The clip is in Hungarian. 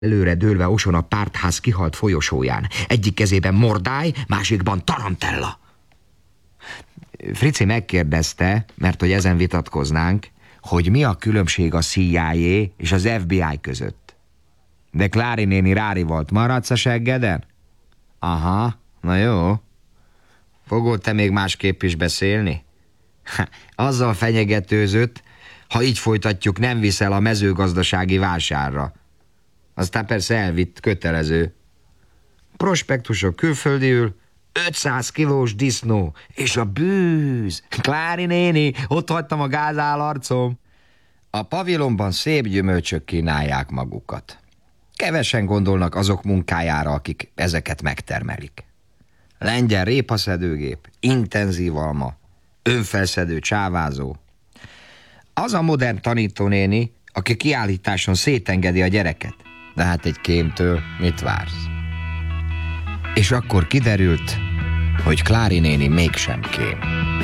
Előre dőlve oson a pártház kihalt folyosóján. Egyik kezében mordály, másikban tarantella. Frici megkérdezte, mert hogy ezen vitatkoznánk, hogy mi a különbség a CIA és az FBI között. De Klári néni rári volt. Maradsz a seggeden? Aha, na jó. Fogod te még másképp is beszélni? Azzal fenyegetőzött, ha így folytatjuk, nem viszel a mezőgazdasági vásárra. Aztán persze elvitt, kötelező. Prospektusok külföldiül, 500 kilós disznó, és a bűz. Klári néni, ott hagytam a gázálarcom. A pavilonban szép gyümölcsök kínálják magukat. Kevesen gondolnak azok munkájára, akik ezeket megtermelik. Lengyel répaszedőgép, intenzív alma, önfelszedő csávázó. Az a modern tanítónéni, aki kiállításon szétengedi a gyereket. De hát egy kémtől mit vársz? És akkor kiderült, hogy Klári néni mégsem kém.